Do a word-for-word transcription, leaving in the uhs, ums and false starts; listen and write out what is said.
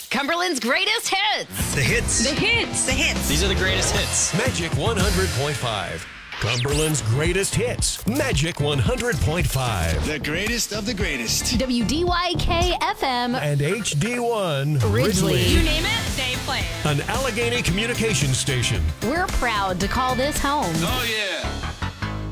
Cumberland's greatest hits. The hits. The hits. The hits. These are the greatest hits. Magic one hundred point five. Cumberland's greatest hits. Magic one hundred point five. The greatest of the greatest. W D Y K F M. And H D one Ridgely. You name it, they play it. An Allegheny communication station. We're proud to call this home. Oh, yeah.